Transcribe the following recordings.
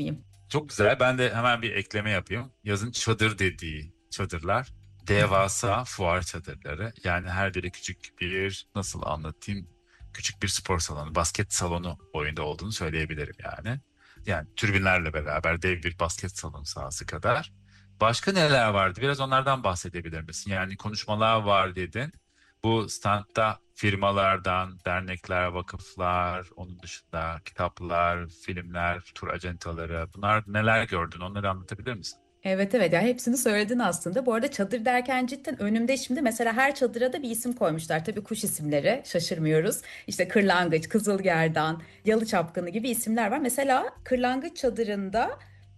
mıyım? Çok güzel. Ben de hemen bir ekleme yapayım. Yazın çadır dediği çadırlar. Devasa fuar çadırları. Yani her biri küçük bir, nasıl anlatayım? Küçük bir spor salonu, basket salonu boyunda olduğunu söyleyebilirim yani. Yani türbinlerle beraber dev bir basket salonu sahası kadar. Başka neler vardı? Biraz onlardan bahsedebilir misin? Yani konuşmalar var dedin. Bu standta firmalardan, dernekler, vakıflar, onun dışında kitaplar, filmler, tur acentaları, bunlar neler gördün? Onları anlatabilir misin? Evet, evet, ya hepsini söyledin aslında. Bu arada çadır derken cidden önümde şimdi mesela her çadıra da bir isim koymuşlar. Tabii kuş isimleri, şaşırmıyoruz. İşte kırlangıç, kızılgerdan, yalı çapkını gibi isimler var. Mesela kırlangıç çadırında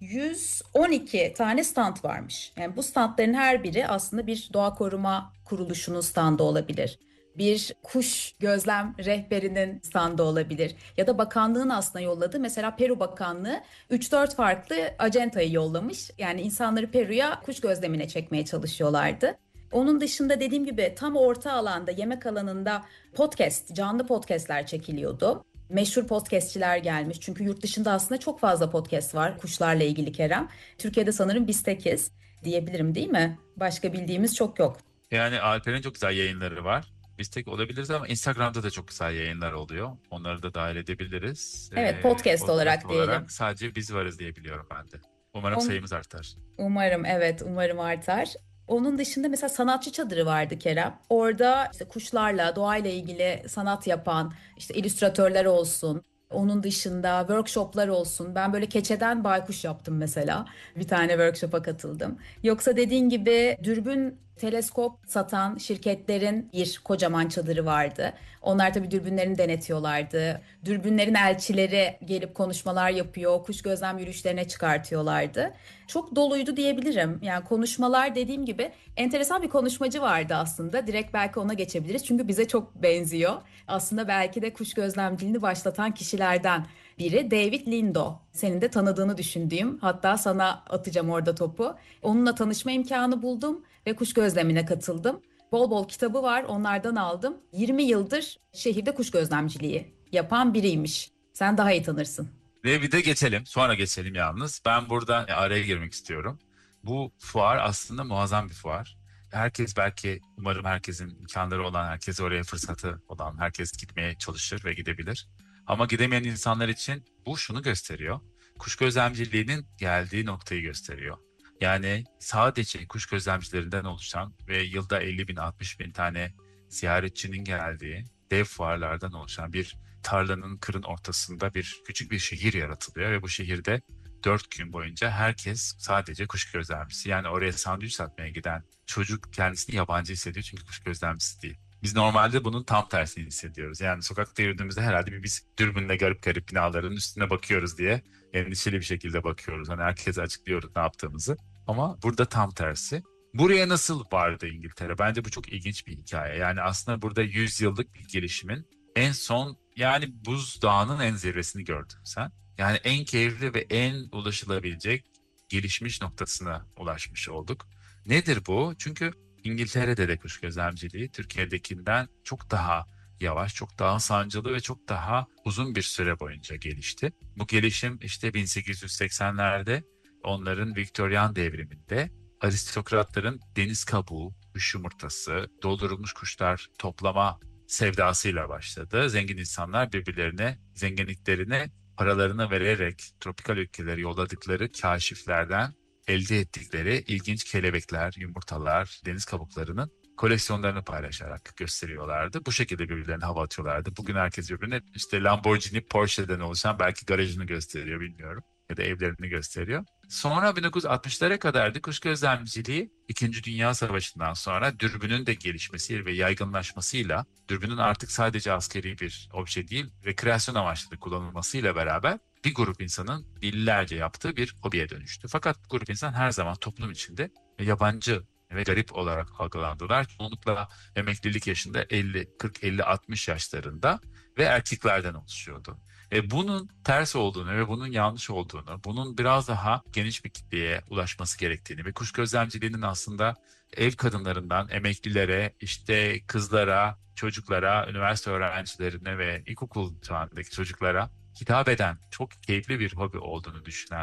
112 tane stand varmış. Yani bu standların her biri aslında bir doğa koruma kuruluşunun standı olabilir. Bir kuş gözlem rehberinin standı olabilir. Ya da bakanlığın aslında yolladığı, mesela Peru Bakanlığı 3-4 farklı acentayı yollamış. Yani insanları Peru'ya kuş gözlemine çekmeye çalışıyorlardı. Onun dışında dediğim gibi tam orta alanda, yemek alanında podcast, canlı podcastler çekiliyordu. Meşhur podcastçiler gelmiş. Çünkü yurt dışında aslında çok fazla podcast var kuşlarla ilgili, Kerem. Türkiye'de sanırım biz tekiz diyebilirim, değil mi? Başka bildiğimiz çok yok. Yani Alper'in çok güzel yayınları var. Biz tek olabiliriz ama Instagram'da da çok güzel yayınlar oluyor. Onları da dahil edebiliriz. Evet, podcast Podcast olarak diyelim. olarak sadece biz varız diye biliyorum ben de. Umarım On, sayımız artar. Umarım, evet, umarım artar. Onun dışında mesela sanatçı çadırı vardı, Kerem. Orada işte kuşlarla, doğayla ilgili sanat yapan işte illüstratörler olsun. Onun dışında workshoplar olsun. Ben böyle keçeden baykuş yaptım mesela. Bir tane workshop'a katıldım. Yoksa dediğin gibi dürbün, teleskop satan şirketlerin bir kocaman çadırı vardı. Onlar tabii dürbünlerini denetiyorlardı. Dürbünlerin elçileri gelip konuşmalar yapıyor, kuş gözlem yürüyüşlerine çıkartıyorlardı. Çok doluydu diyebilirim. Yani konuşmalar, dediğim gibi enteresan bir konuşmacı vardı aslında. Direkt belki ona geçebiliriz çünkü bize çok benziyor. Aslında belki de kuş gözlemciliğini başlatan kişilerden biri David Lindo. Senin de tanıdığını düşündüğüm, hatta sana atacağım orada topu. Onunla tanışma imkanı buldum ve kuş gözlemine katıldım. Bol bol kitabı var, onlardan aldım. 20 yıldır şehirde kuş gözlemciliği yapan biriymiş. Sen daha iyi tanırsın. Ve bir de geçelim. Sonra geçelim yalnız. Ben burada araya girmek istiyorum. Bu fuar aslında muazzam bir fuar. Herkes belki, umarım herkesin imkanları olan, herkes oraya fırsatı olan, herkes gitmeye çalışır ve gidebilir. Ama gidemeyen insanlar için bu şunu gösteriyor. Kuş gözlemciliğinin geldiği noktayı gösteriyor. Yani sadece kuş gözlemcilerinden oluşan ve yılda 50 bin 60 bin tane ziyaretçinin geldiği dev fuarlardan oluşan bir tarlanın, kırın ortasında bir küçük bir şehir yaratılıyor ve bu şehirde 4 gün boyunca herkes sadece kuş gözlemcisi. Yani oraya sandviç satmaya giden çocuk kendisini yabancı hissediyor çünkü kuş gözlemcisi değil. Biz normalde bunun tam tersini hissediyoruz. Yani sokakta yürüdüğümüzde herhalde biz dürbünle garip garip binaların üstüne bakıyoruz diye endişeli bir şekilde bakıyoruz. Hani herkese açıklıyoruz ne yaptığımızı. Ama burada tam tersi. Buraya nasıl vardı İngiltere? Bence bu çok ilginç bir hikaye. Yani aslında burada 100 yıllık bir gelişimin en son, yani buzdağının en zirvesini gördün sen. Yani en keyifli ve en ulaşılabilecek gelişmiş noktasına ulaşmış olduk. Nedir bu? Çünkü İngiltere'de de kuş gözlemciliği Türkiye'dekinden çok daha yavaş, çok daha sancılı ve çok daha uzun bir süre boyunca gelişti. Bu gelişim işte 1880'lerde, onların Viktoryan devriminde aristokratların deniz kabuğu, kuş yumurtası, doldurulmuş kuşlar toplama sevdasıyla başladı. Zengin insanlar birbirlerine zenginliklerini paralarını vererek tropikal ülkeleri yolladıkları kaşiflerden elde ettikleri ilginç kelebekler, yumurtalar, deniz kabuklarının koleksiyonlarını paylaşarak gösteriyorlardı. Bu şekilde birbirlerine hava atıyorlardı. Bugün herkes birbirine işte Lamborghini, Porsche'den oluşan belki garajını gösteriyor, bilmiyorum. Ya da evlerini gösteriyor. Sonra 1960'lara kadardı kuş gözlemciliği İkinci Dünya Savaşı'ndan sonra dürbünün de gelişmesiyle ve yaygınlaşmasıyla, dürbünün artık sadece askeri bir obje değil, rekreasyon amaçlı kullanılmasıyla beraber bir grup insanın yıllarca yaptığı bir hobiye dönüştü. Fakat bu grup insan her zaman toplum içinde yabancı ve garip olarak algılandılar. Çoğunlukla emeklilik yaşında 50, 40, 50, 60 yaşlarında ve erkeklerden oluşuyordu. Bunun ters olduğunu ve bunun yanlış olduğunu, bunun biraz daha geniş bir kitleye ulaşması gerektiğini ve kuş gözlemciliğinin aslında ev kadınlarından emeklilere, işte kızlara, çocuklara, üniversite öğrencilerine ve ilkokul çağındaki çocuklara hitap eden çok keyifli bir hobi olduğunu düşünen